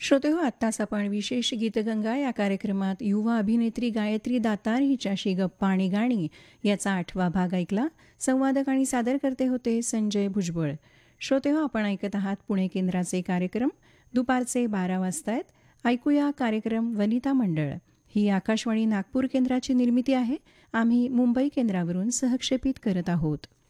श्रोतेहो, आत्ताच आपण विशेष गीतगंगा या कार्यक्रमात युवा अभिनेत्री गायत्री दातार हिच्याशी गप्पा आणि गाणी याचा 8वा भाग ऐकला. संवादक आणि सादरकर्ते होते संजय भुजबळ. श्रोतेहो, आपण ऐकत आहात पुणे केंद्राचे कार्यक्रम. दुपारचे 12 वाजतायत. ऐकूया कार्यक्रम वनिता मंडळ. ही आकाशवाणी नागपूर केंद्राची निर्मिती आहे. आम्ही मुंबई केंद्रावरून सहक्षेपित करत आहोत.